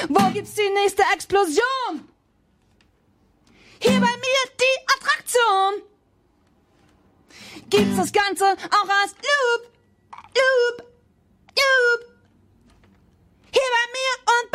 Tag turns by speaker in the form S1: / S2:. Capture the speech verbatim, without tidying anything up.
S1: Wo gibt's die nächste Explosion? Hier bei mir die Attraktion. Gibt's das Ganze auch als Loop, Loop,